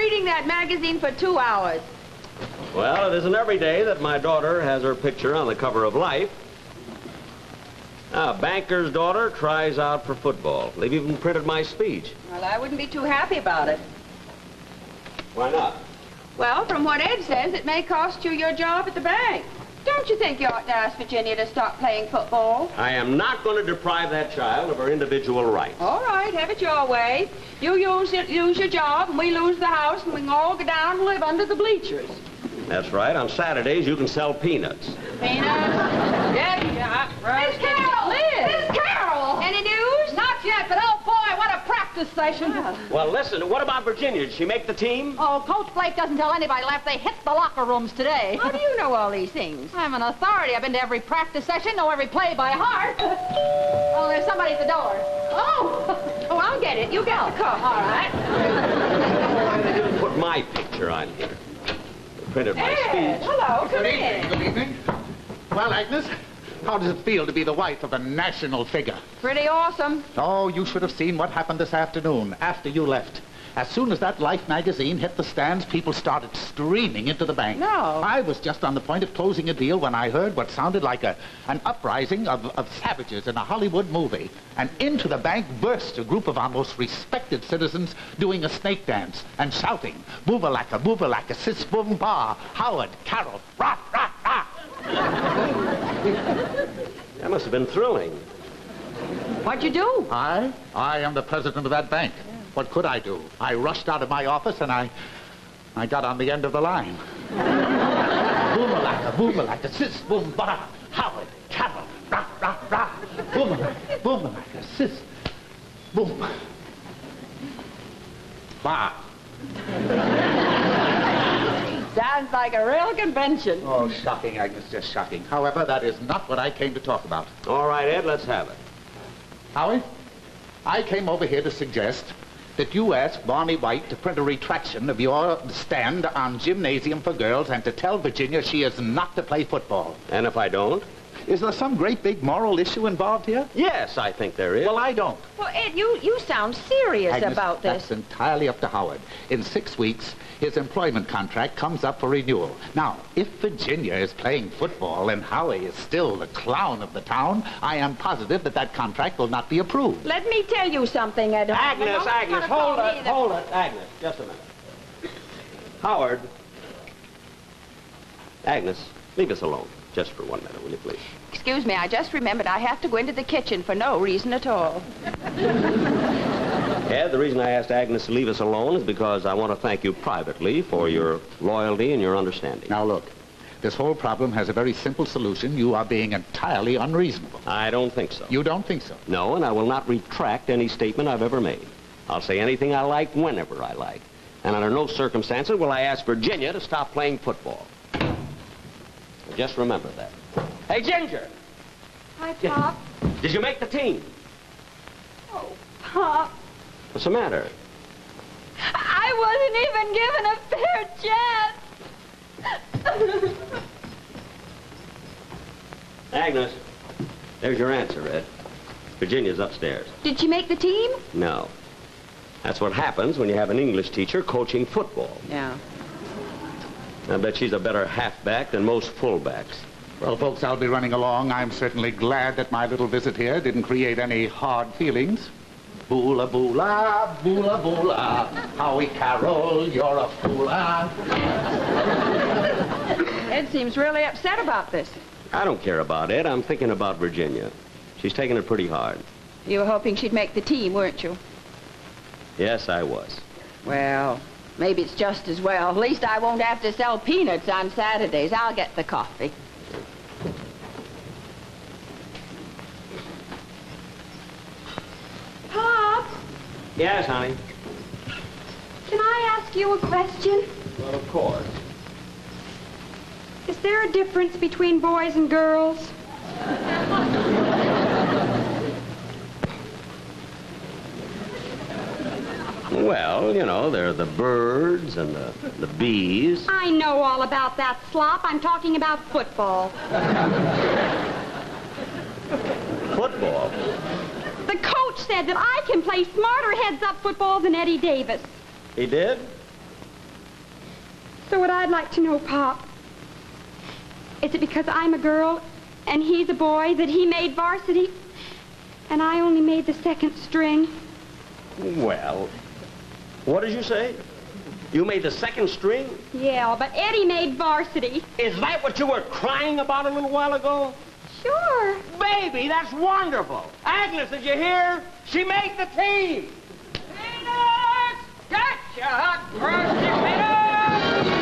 reading that magazine for 2 hours. Well, it isn't every day that my daughter has her picture on the cover of Life. A banker's daughter tries out for football. They've even printed my speech. Well, I wouldn't be too happy about it. Why not? Well, from what Ed says, it may cost you your job at the bank. Don't you think you ought to ask Virginia to stop playing football? I am not going to deprive that child of her individual rights. All right, have it your way. You lose your job, and we lose the house, and we can all go down and live under the bleachers. That's right. On Saturdays, you can sell peanuts. Peanuts? Yes, yeah. Miss Carroll! Liz! Miss Carroll! Any news? Not yet, but oh boy, what a practice session. Well, listen, what about Virginia? Did she make the team? Oh, Coach Blake doesn't tell anybody left. They hit the locker rooms today. How do you know all these things? I'm an authority. I've been to every practice session, know every play by heart. Oh, there's somebody at the door. Oh! Oh, I'll get it. You get the cup. All right. They didn't put my picture on here. They printed my Ed, speech. hello, come in. Good evening. Well, Agnes, how does it feel to be the wife of a national figure? Pretty awesome. Oh, you should have seen what happened this afternoon after you left. As soon as that Life magazine hit the stands, people started streaming into the bank. No. I was just on the point of closing a deal when I heard what sounded like an uprising of savages in a Hollywood movie. And into the bank burst a group of our most respected citizens doing a snake dance and shouting, boobalaka, sis boom ba, Howard, Carroll, rah, rah, rah. That must have been thrilling. What'd you do? I am the president of that bank. What could I do? I rushed out of my office and I got on the end of the line. Boomalaka, sis, boom, ba, Howard, Carroll, rah, rah, rah. Boomalaka, sis, boom, ba. Sounds like a real convention. Oh, shocking, Agnes, just shocking. However, that is not what I came to talk about. All right, Ed, let's have it. Howie, I came over here to suggest that you ask Barney White to print a retraction of your stand on Gymnasium for Girls and to tell Virginia she is not to play football. And if I don't? Is there some great big moral issue involved here? Yes, I think there is. Well, I don't. Well, Ed, you sound serious Agnes, about this. that's entirely up to Howard. In 6 weeks, his employment contract comes up for renewal. Now, if Virginia is playing football and Howie is still the clown of the town, I am positive that contract will not be approved. Let me tell you something, Ed. Agnes, hold it. Agnes, just a minute. Howard. Agnes, leave us alone. Just for 1 minute, will you please? Excuse me, I just remembered I have to go into the kitchen for no reason at all. Ed, the reason I asked Agnes to leave us alone is because I want to thank you privately for your loyalty and your understanding. Now, look, this whole problem has a very simple solution. You are being entirely unreasonable. I don't think so. You don't think so? No, and I will not retract any statement I've ever made. I'll say anything I like whenever I like. And under no circumstances will I ask Virginia to stop playing football. Just remember that. Hey, Ginger! Hi, Pop. Did you make the team? Oh, Pop. What's the matter? I wasn't even given a fair chance. Agnes, there's your answer, Ed. Virginia's upstairs. Did she make the team? No. That's what happens when you have an English teacher coaching football. Yeah. I bet she's a better halfback than most fullbacks. Well, folks, I'll be running along. I'm certainly glad that my little visit here didn't create any hard feelings. Boola, boola, boola, boola. Howie Carroll, you're a fool. Ed seems really upset about this. I don't care about Ed. I'm thinking about Virginia. She's taking it pretty hard. You were hoping she'd make the team, weren't you? Yes, I was. Well, maybe it's just as well. At least I won't have to sell peanuts on Saturdays. I'll get the coffee. Pop, Yes, honey. can I ask you a question? Well, of course. Is there a difference between boys and girls? Well, you know, there are the birds and the bees. I know all about that slop. I'm talking about football. Football. The coach said that I can play smarter heads-up football than Eddie Davis. He did? So what I'd like to know, Pop, is it because I'm a girl and he's a boy that he made varsity and I only made the second string? Well, what did you say? You made the second string? Yeah, but Eddie made varsity. Is that what you were crying about a little while ago? Sure. Baby, that's wonderful. Agnes, did you hear? She made the team. Peanuts! Gotcha, hot cross, you